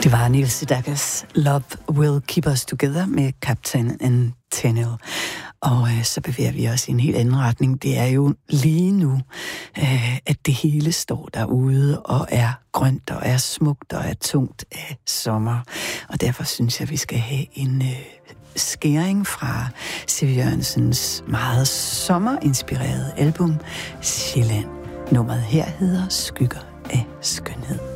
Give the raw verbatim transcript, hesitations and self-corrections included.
Det var Neil Sedakas Love Will Keep Us Together med Captain Antenil. Og øh, så bevæger vi os i en helt anden retning. Det er jo lige nu, øh, at det hele står derude og er grønt og er smukt og er tungt af sommer. Og derfor synes jeg, vi skal have en øh, skæring fra Siv Jørgensens meget sommerinspirerede album Sjælland. Nummeret her hedder Skygger af skønhed.